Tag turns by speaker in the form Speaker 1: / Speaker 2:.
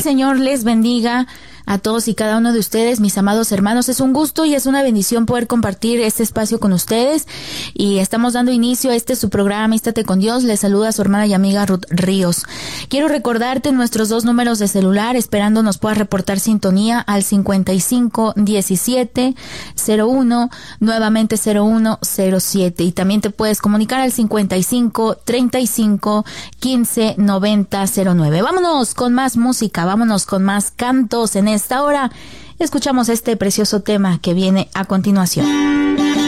Speaker 1: Señor les bendiga a todos y cada uno de ustedes, mis amados hermanos. Es un gusto y es una bendición poder compartir este espacio con ustedes. Y estamos dando inicio a su programa, Ístate con Dios. Les saluda su hermana y amiga Ruth Ríos. Quiero recordarte nuestros 2 números de celular, esperando nos puedas reportar sintonía al 551701, nuevamente 0107. Y también te puedes comunicar al 5535159009. Vámonos con más música, vámonos con más cantos en esta hora. Escuchamos este precioso tema que viene a continuación.